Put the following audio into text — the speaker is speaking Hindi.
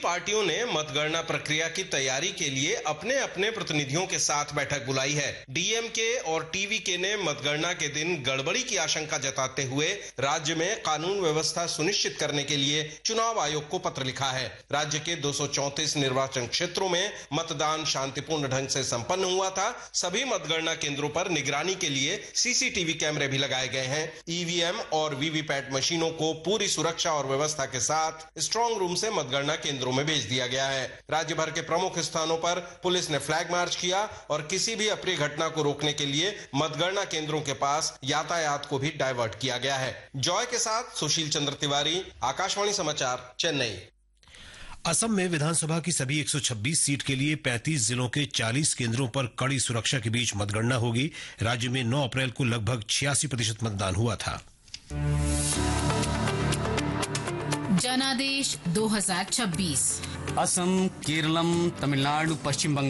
पार्टियों ने मतगणना प्रक्रिया की तैयारी के लिए अपने अपने प्रतिनिधियों के साथ बैठक बुलाई है। डीएमके और टीवीके ने मतगणना के दिन गड़बड़ी की आशंका जताते हुए राज्य में कानून व्यवस्था सुनिश्चित करने के लिए चुनाव आयोग को पत्र लिखा है। राज्य के 234 निर्वाचन क्षेत्रों में मतदान शांतिपूर्ण ढंग से संपन्न हुआ था। सभी मतगणना केंद्रों पर निगरानी के लिए सीसीटीवी कैमरे भी लगाए गए हैं। ईवीएम और वीवीपैट मशीनों को पूरी सुरक्षा और व्यवस्था के साथ स्ट्रांग रूम से मतगणना केंद्रों में भेज दिया गया है। राज्य भर के प्रमुख स्थानों पर पुलिस ने फ्लैग मार्च किया और किसी भी अप्रिय घटना को रोकने के लिए मतगणना केंद्रों के पास यातायात को भी डायवर्ट किया गया है। जॉय के साथ सुशील चंद्र तिवारी, आकाशवाणी समाचार, चेन्नई। असम में विधानसभा की सभी 126 सीट के लिए 35 जिलों के 40 केंद्रों पर कड़ी सुरक्षा के बीच मतगणना होगी। राज्य में 9 अप्रैल को लगभग 86% मतदान हुआ था। जनादेश 2026 असम, केरलम, तमिलनाडु, पश्चिम बंगाल